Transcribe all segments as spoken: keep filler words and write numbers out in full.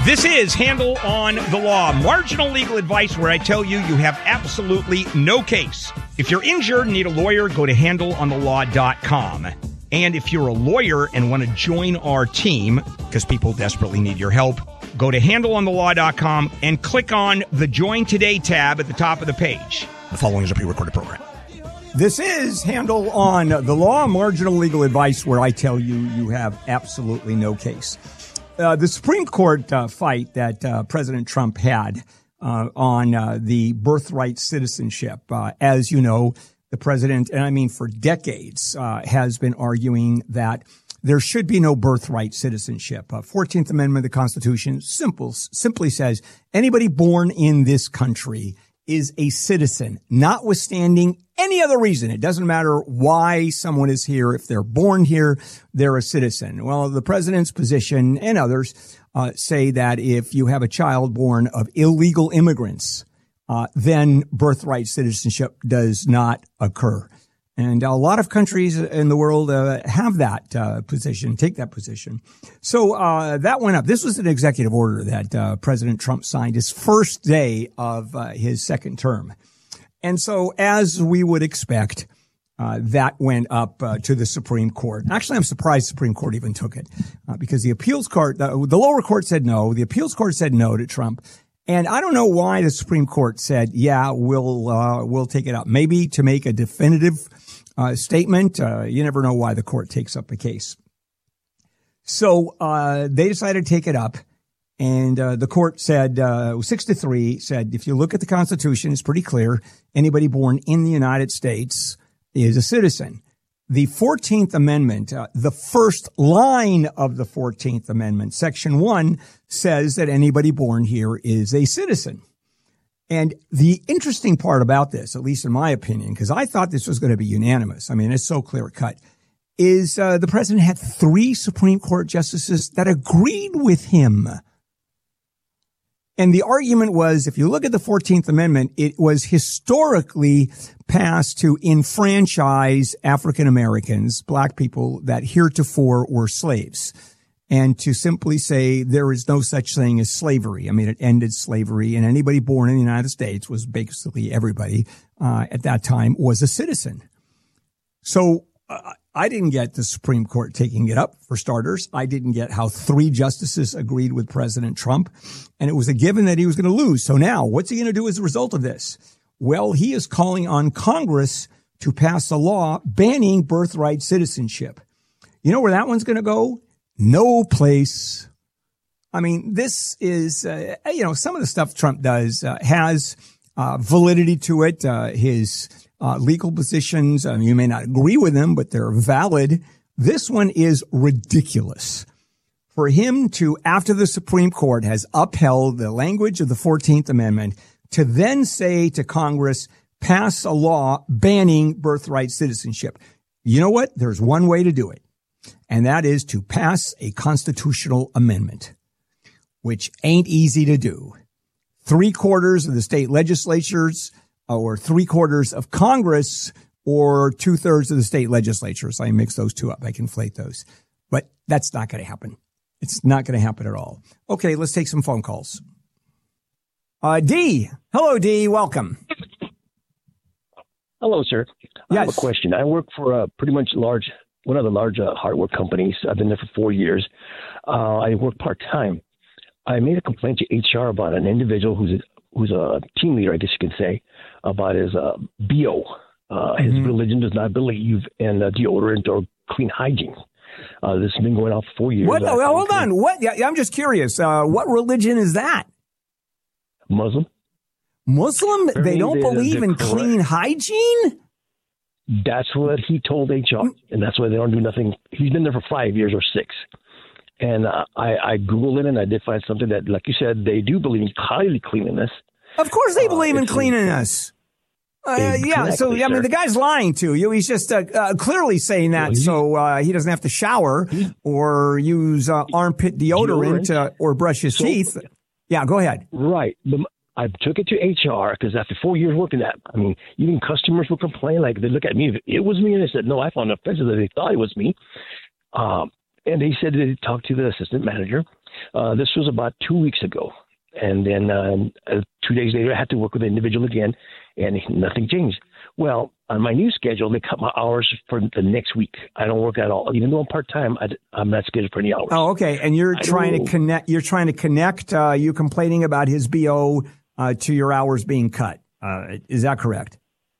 This is Handle on the Law, marginal legal advice where I tell you you have absolutely no case. If you're injured and need a lawyer, go to handle on the law dot com. And if you're a lawyer and want to join our team, because people desperately need your help, go to handle on the law dot com and click on the Join Today tab at the top of the page. The following is a pre-recorded program. This is Handle on the Law, marginal legal advice where I tell you you have absolutely no case. Uh, the Supreme Court uh, fight that uh, President Trump had uh, on uh, the birthright citizenship, uh, as you know, the president, and I mean for decades, uh, has been arguing that there should be no birthright citizenship. Uh, fourteenth Amendment of the Constitution simple, simply says anybody born in this country is a citizen, notwithstanding any other reason. It doesn't matter why someone is here. If they're born here, they're a citizen. Well, the president's position and others uh, say that if you have a child born of illegal immigrants, uh, then birthright citizenship does not occur. And a lot of countries in the world uh, have that uh, position, take that position. So uh, that went up. This was an executive order that uh, President Trump signed his first day of uh, his second term. And so as we would expect, uh, that went up uh, to the Supreme Court. Actually, I'm surprised the Supreme Court even took it uh, because the appeals court, uh, the lower court said no. The appeals court said no to Trump. And I don't know why the Supreme Court said, yeah, we'll uh, we'll take it up. Maybe to make a definitive Uh, statement. Uh, you never know why the court takes up a case. So uh, they decided to take it up, and uh, the court said, uh, six to three, said, if you look at the Constitution, it's pretty clear. Anybody born in the United States is a citizen. The fourteenth Amendment, uh, the first line of the fourteenth Amendment, Section one, says that anybody born here is a citizen. And the interesting part about this, at least in my opinion, because I thought this was going to be unanimous, I mean, it's so clear cut, is uh, the president had three Supreme Court justices that agreed with him. And the argument was, if you look at the fourteenth Amendment, it was historically passed to enfranchise African Americans, black people that heretofore were slaves. And to simply say there is no such thing as slavery. I mean, it ended slavery, and anybody born in the United States was basically everybody uh, at that time was a citizen. So uh, I didn't get the Supreme Court taking it up, for starters. I didn't get how three justices agreed with President Trump, and it was a given that he was going to lose. So now, what's he going to do as a result of this? Well, he is calling on Congress to pass a law banning birthright citizenship. You know where that one's going to go? No place. I mean, this is, uh, you know, some of the stuff Trump does uh, has uh, validity to it. Uh, his uh, legal positions, uh, you may not agree with them, but they're valid. This one is ridiculous. For him to, after the Supreme Court has upheld the language of the fourteenth Amendment, to then say to Congress, pass a law banning birthright citizenship. You know what? There's one way to do it. And that is to pass a constitutional amendment, which ain't easy to do. Three quarters of the state legislatures or three quarters of Congress or two thirds of the state legislatures. I mix those two up. I conflate those. But that's not going to happen. It's not going to happen at all. Okay, let's take some phone calls. Uh, D. Hello, D. Welcome. Hello, sir. I yes. have a question. I work for a pretty much large one of the large uh, hardware companies. I've been there for four years. Uh, I work part-time. I made a complaint to H R about an individual who's a, who's a team leader, I guess you can say, about his uh, B O. Uh, his mm-hmm. religion does not believe in uh, deodorant or clean hygiene. Uh, this has been going on for four years. What? Well, hold on. What? Yeah, I'm just curious. Uh, what religion is that? Muslim. Muslim? For they me, don't they, believe in correct. clean hygiene? That's what he told H R, and that's why they don't do nothing. He's been there for five years or six. And uh, I, I Googled it, and I did find something that, like you said, they do believe in highly cleanliness. Of course they believe uh, in cleanliness. Uh, exactly, yeah, so, I mean, the guy's lying to you. He's just uh, uh, clearly saying that well, he, so uh, he doesn't have to shower he, or use uh, armpit deodorant, deodorant. Uh, or brush his so, teeth. Yeah, go ahead. Right. The, I took it to H R because after four years working that, I mean, even customers would complain, like they look at me, if it was me, and they said, no, I found it offensive that they thought it was me. Um, and they said they talked to the assistant manager. Uh, this was about two weeks ago. And then um, uh, two days later, I had to work with the individual again, and nothing changed. Well, on my new schedule, they cut my hours for the next week. I don't work at all. Even though I'm part-time, I, I'm not scheduled for any hours. Oh, okay. And you're I trying know. to connect, you're trying to connect, uh, you complaining about his B O uh, to your hours being cut. Uh, is that correct?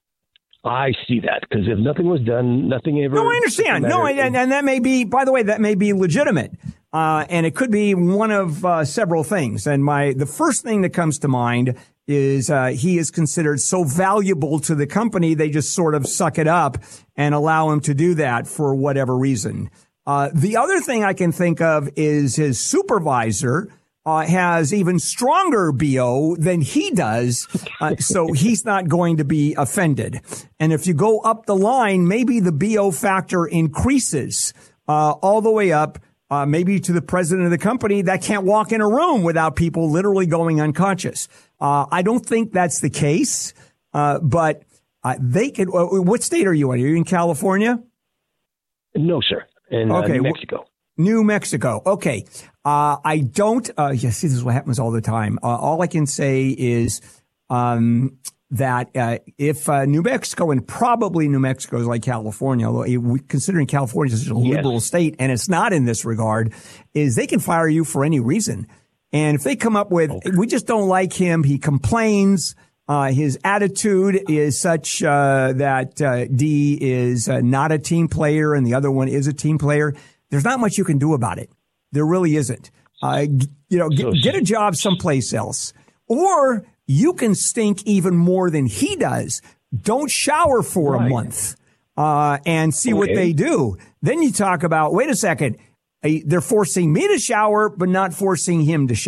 I see that, because if nothing was done, nothing ever... No, I understand. No, and, and that may be, by the way, that may be legitimate. Uh, and it could be one of uh, several things. And my the first thing that comes to mind is uh, he is considered so valuable to the company, they just sort of suck it up and allow him to do that for whatever reason. Uh, the other thing I can think of is his supervisor uh, has even stronger B O than he does, uh, so he's not going to be offended. And if you go up the line, maybe the B O factor increases uh, all the way up. Uh, maybe to the president of the company that can't walk in a room without people literally going unconscious. Uh, I don't think that's the case, uh, but uh, they could. Uh, what state are you in? Are you in California? No, sir. In uh, okay, New Mexico. New Mexico. Okay. Uh, I don't. Uh, yeah, see, this is what happens all the time. Uh, all I can say is um, that uh, if uh, New Mexico, and probably New Mexico is like California, although we, considering California is such a yes. liberal state, and it's not in this regard, is they can fire you for any reason. And if they come up with, okay. we just don't like him, he complains, uh, his attitude is such uh, that uh, D is uh, not a team player and the other one is a team player, there's not much you can do about it. There really isn't. Uh, you know, get, get a job someplace else. Or you can stink even more than he does. Don't shower for right. a month uh, and see okay. what they do. Then you talk about, wait a second, they're forcing me to shower, but not forcing him to shower.